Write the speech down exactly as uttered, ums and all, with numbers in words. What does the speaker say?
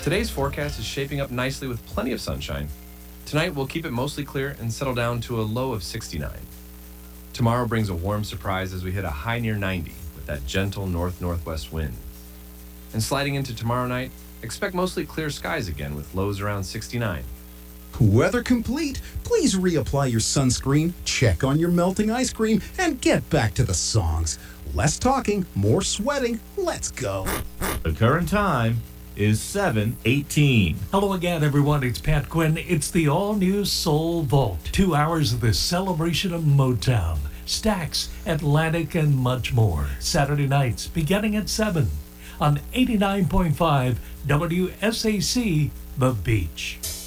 Today's forecast is shaping up nicely with plenty of sunshine. Tonight, we'll keep it mostly clear and settle down to a low of sixty-nine. Tomorrow brings a warm surprise as we hit a high near ninety with that gentle north-northwest wind. And sliding into tomorrow night, expect mostly clear skies again with lows around sixty-nine. Weather complete. Please reapply your sunscreen, check on your melting ice cream, and get back to the songs. Less talking, more sweating. Let's go. The current time is seven eighteen. Hello again, everyone. It's Pat Quinn. It's the all-new Soul Vault. Two hours of the celebration of Motown, Stax, Atlantic, and much more. Saturday nights beginning at seven on eighty-nine point five W S A C, The Beach.